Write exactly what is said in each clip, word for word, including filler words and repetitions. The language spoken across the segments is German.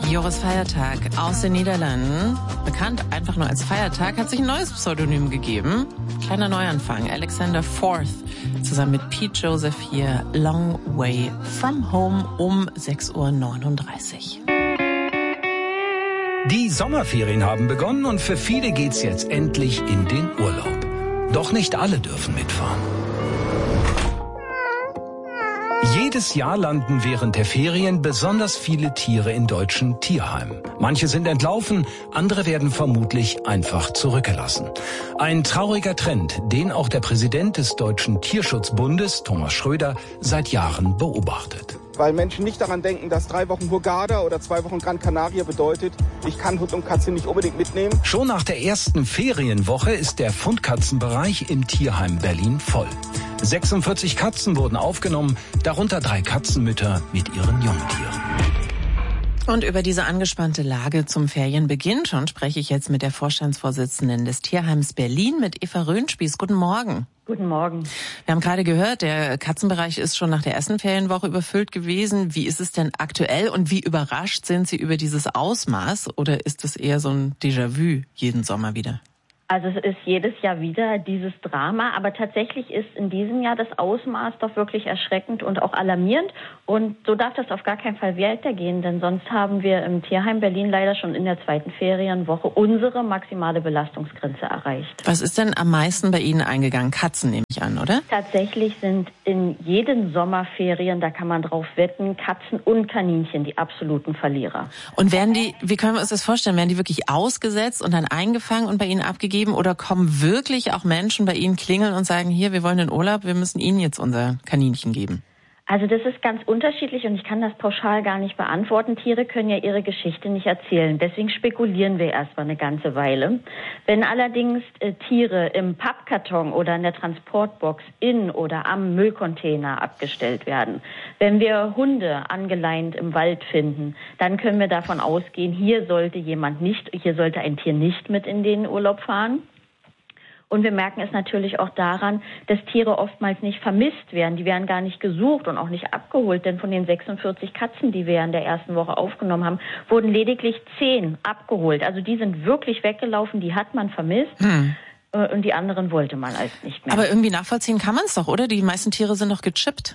Joris Feiertag aus den Niederlanden, bekannt einfach nur als Feiertag, hat sich ein neues Pseudonym gegeben. Kleiner Neuanfang, Alexander Forth, zusammen mit Pete Joseph hier, Long Way From Home um sechs Uhr neununddreißig. Die Sommerferien haben begonnen und für viele geht's jetzt endlich in den Urlaub. Doch nicht alle dürfen mitfahren. Jedes Jahr landen während der Ferien besonders viele Tiere in deutschen Tierheimen. Manche sind entlaufen, andere werden vermutlich einfach zurückgelassen. Ein trauriger Trend, den auch der Präsident des Deutschen Tierschutzbundes, Thomas Schröder, seit Jahren beobachtet. Weil Menschen nicht daran denken, dass drei Wochen Hurghada oder zwei Wochen Gran Canaria bedeutet, ich kann Hund und Katze nicht unbedingt mitnehmen. Schon nach der ersten Ferienwoche ist der Fundkatzenbereich im Tierheim Berlin voll. sechsundvierzig Katzen wurden aufgenommen, darunter drei Katzenmütter mit ihren Jungtieren. Und über diese angespannte Lage zum Ferienbeginn schon spreche ich jetzt mit der Vorstandsvorsitzenden des Tierheims Berlin, mit Eva Röhnspieß. Guten Morgen. Guten Morgen. Wir haben gerade gehört, der Katzenbereich ist schon nach der ersten Ferienwoche überfüllt gewesen. Wie ist es denn aktuell und wie überrascht sind Sie über dieses Ausmaß? Oder ist es eher so ein Déjà-vu jeden Sommer wieder? Also es ist jedes Jahr wieder dieses Drama, aber tatsächlich ist in diesem Jahr das Ausmaß doch wirklich erschreckend und auch alarmierend. Und so darf das auf gar keinen Fall weitergehen, denn sonst haben wir im Tierheim Berlin leider schon in der zweiten Ferienwoche unsere maximale Belastungsgrenze erreicht. Was ist denn am meisten bei Ihnen eingegangen? Katzen nehme ich an, oder? Tatsächlich sind in jeden Sommerferien, da kann man drauf wetten, Katzen und Kaninchen die absoluten Verlierer. Und werden die, wie können wir uns das vorstellen, werden die wirklich ausgesetzt und dann eingefangen und bei Ihnen abgegeben? Oder kommen wirklich auch Menschen bei Ihnen klingeln und sagen, hier, wir wollen in Urlaub, wir müssen Ihnen jetzt unser Kaninchen geben? Also das ist ganz unterschiedlich und ich kann das pauschal gar nicht beantworten. Tiere können ja ihre Geschichte nicht erzählen. Deswegen spekulieren wir erstmal eine ganze Weile. Wenn allerdings äh, Tiere im Pappkarton oder in der Transportbox in oder am Müllcontainer abgestellt werden, wenn wir Hunde angeleint im Wald finden, dann können wir davon ausgehen, hier sollte jemand nicht, hier sollte ein Tier nicht mit in den Urlaub fahren. Und wir merken es natürlich auch daran, dass Tiere oftmals nicht vermisst werden. Die werden gar nicht gesucht und auch nicht abgeholt. Denn von den sechsundvierzig Katzen, die wir in der ersten Woche aufgenommen haben, wurden lediglich zehn abgeholt. Also die sind wirklich weggelaufen, die hat man vermisst. Hm. Und die anderen wollte man als nicht mehr. Aber irgendwie nachvollziehen kann man es doch, oder? Die meisten Tiere sind doch gechippt.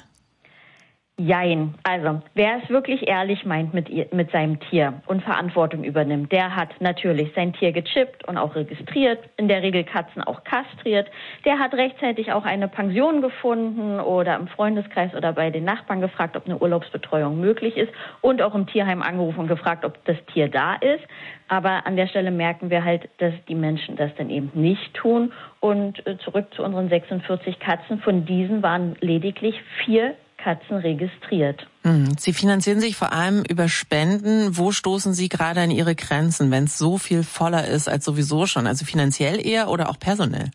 Jein. Also, wer es wirklich ehrlich meint mit, ihr, mit seinem Tier und Verantwortung übernimmt, der hat natürlich sein Tier gechippt und auch registriert, in der Regel Katzen auch kastriert. Der hat rechtzeitig auch eine Pension gefunden oder im Freundeskreis oder bei den Nachbarn gefragt, ob eine Urlaubsbetreuung möglich ist und auch im Tierheim angerufen und gefragt, ob das Tier da ist. Aber an der Stelle merken wir halt, dass die Menschen das dann eben nicht tun. Und zurück zu unseren sechsundvierzig Katzen. Von diesen waren lediglich vier Katzen registriert. Sie finanzieren sich vor allem über Spenden. Wo stoßen Sie gerade an Ihre Grenzen, wenn es so viel voller ist als sowieso schon? Also finanziell eher oder auch personell?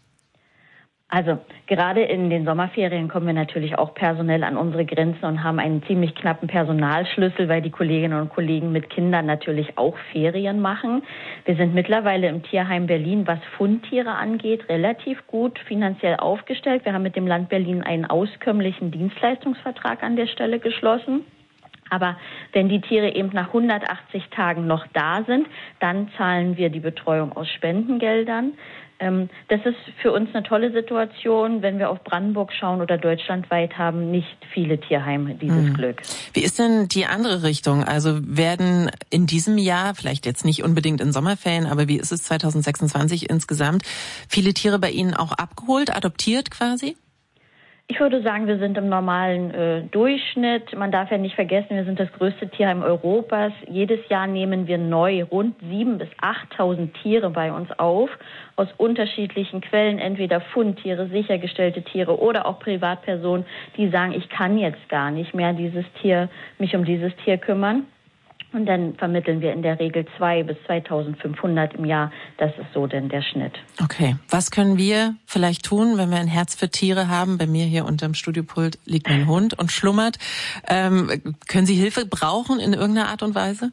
Also gerade in den Sommerferien kommen wir natürlich auch personell an unsere Grenzen und haben einen ziemlich knappen Personalschlüssel, weil die Kolleginnen und Kollegen mit Kindern natürlich auch Ferien machen. Wir sind mittlerweile im Tierheim Berlin, was Fundtiere angeht, relativ gut finanziell aufgestellt. Wir haben mit dem Land Berlin einen auskömmlichen Dienstleistungsvertrag an der Stelle geschlossen. Aber wenn die Tiere eben nach hundertachtzig Tagen noch da sind, dann zahlen wir die Betreuung aus Spendengeldern. Das ist für uns eine tolle Situation. Wenn wir auf Brandenburg schauen oder deutschlandweit, haben nicht viele Tierheime dieses hm. Glück. Wie ist denn die andere Richtung? Also werden in diesem Jahr, vielleicht jetzt nicht unbedingt in Sommerferien, aber wie ist es zwanzig sechsundzwanzig insgesamt, viele Tiere bei Ihnen auch abgeholt, adoptiert quasi? Ich würde sagen, wir sind im normalen äh, Durchschnitt. Man darf ja nicht vergessen, wir sind das größte Tierheim Europas. Jedes Jahr nehmen wir neu rund sieben bis achttausend Tiere bei uns auf, aus unterschiedlichen Quellen, entweder Fundtiere, sichergestellte Tiere oder auch Privatpersonen, die sagen, ich kann jetzt gar nicht mehr dieses Tier, mich um dieses Tier kümmern. Und dann vermitteln wir in der Regel zwei bis zweitausendfünfhundert im Jahr. Das ist so denn der Schnitt. Okay. Was können wir vielleicht tun, wenn wir ein Herz für Tiere haben? Bei mir hier unterm Studiopult liegt mein Hund und schlummert. Ähm, können Sie Hilfe brauchen in irgendeiner Art und Weise?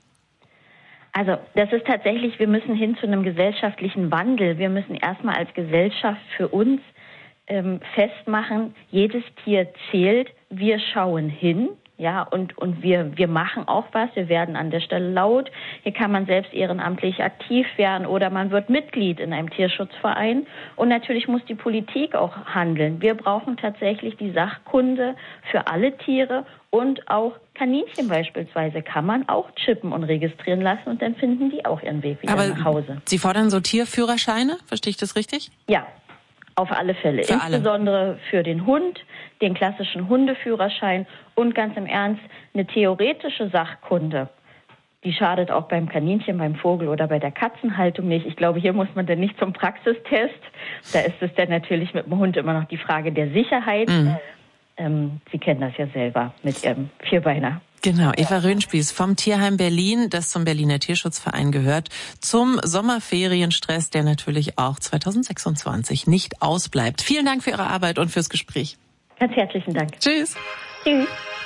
Also das ist tatsächlich, wir müssen hin zu einem gesellschaftlichen Wandel. Wir müssen erstmal als Gesellschaft für uns ähm, festmachen, jedes Tier zählt. Wir schauen hin. Ja, und, und wir, wir machen auch was. Wir werden an der Stelle laut. Hier kann man selbst ehrenamtlich aktiv werden oder man wird Mitglied in einem Tierschutzverein. Und natürlich muss die Politik auch handeln. Wir brauchen tatsächlich die Sachkunde für alle Tiere und auch Kaninchen beispielsweise kann man auch chippen und registrieren lassen und dann finden die auch ihren Weg wieder Aber nach Hause. Sie fordern so Tierführerscheine? Verstehe ich das richtig? Ja. Auf alle Fälle. Für Insbesondere alle. Für den Hund, den klassischen Hundeführerschein und ganz im Ernst eine theoretische Sachkunde. Die schadet auch beim Kaninchen, beim Vogel oder bei der Katzenhaltung nicht. Ich glaube, hier muss man dann nicht zum Praxistest. Da ist es dann natürlich mit dem Hund immer noch die Frage der Sicherheit. Mhm. Ähm, Sie kennen das ja selber mit Ihrem Vierbeiner. Genau, Eva Röhnspieß vom Tierheim Berlin, das zum Berliner Tierschutzverein gehört, zum Sommerferienstress, der natürlich auch zweitausendsechsundzwanzig nicht ausbleibt. Vielen Dank für Ihre Arbeit und fürs Gespräch. Ganz herzlichen Dank. Tschüss. Tschüss.